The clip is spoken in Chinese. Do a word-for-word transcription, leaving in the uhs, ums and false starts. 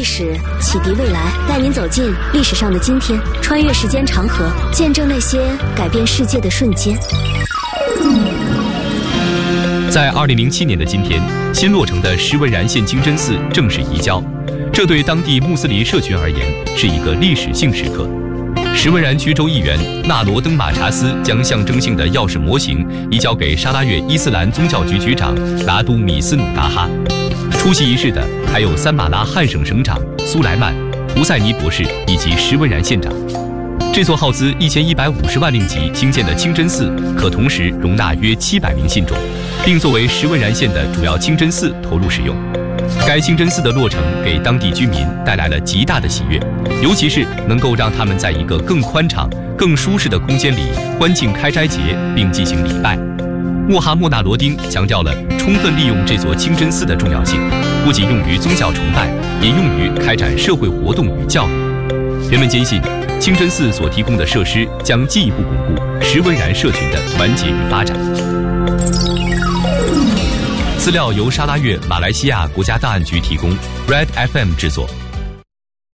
史，启迪未来，带您走进历史上的今天，穿越时间长河，见证那些改变世界的瞬间。 在二零零七年的今天，新落成的石文然县清真寺正式移交，这对当地穆斯林社群而言是一个历史性时刻。石文然区州议员纳罗登马查斯将象征性的钥匙模型移交给沙拉越伊斯兰宗教局局长拿都米斯努达哈。出席仪式的还有三马拉汗省省长苏莱曼、胡塞尼博士以及石文然县长。这座耗资一千一百五十万令吉兴建的清真寺，可同时容纳约七百名信众，并作为石文然县的主要清真寺投入使用。该清真寺的落成给当地居民带来了极大的喜悦，尤其是能够让他们在一个更宽敞、更舒适的空间里欢庆开斋节并进行礼拜。穆哈默纳罗丁强调了充分利用这座清真寺的重要性，不仅用于宗教崇拜，也用于开展社会活动与教育。人们坚信，清真寺所提供的设施将进一步巩固石文然社群的团结与发展。资料由沙拉越马来西亚国家档案局提供 ，Red F M 制作。